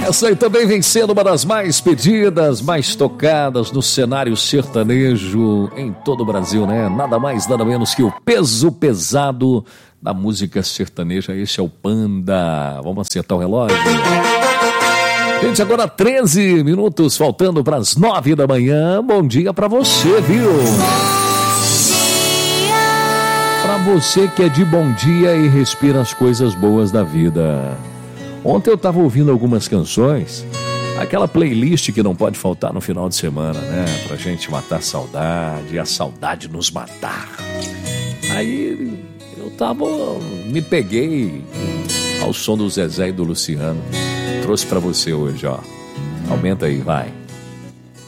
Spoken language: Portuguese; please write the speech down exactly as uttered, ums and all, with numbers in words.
Essa aí também vem sendo uma das mais pedidas, mais tocadas no cenário sertanejo em todo o Brasil, né? Nada mais, nada menos que o peso pesado da música sertaneja. Esse é o Panda. Vamos acertar o relógio? Gente, agora treze minutos faltando para as nove da manhã. Bom dia para você, viu? Para você que é de bom dia e respira as coisas boas da vida. Ontem eu estava ouvindo algumas canções, aquela playlist que não pode faltar no final de semana, né? Pra gente matar a saudade e a saudade nos matar. Aí eu tava, me peguei ao som do Zezé e do Luciano. Trouxe pra você hoje, ó. Aumenta aí, vai.